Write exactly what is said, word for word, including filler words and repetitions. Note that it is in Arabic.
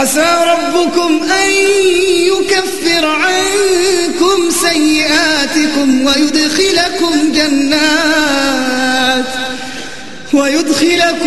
عسى ربكم أن يكفر عنكم سيئاتكم ويدخلكم جنات ويدخلكم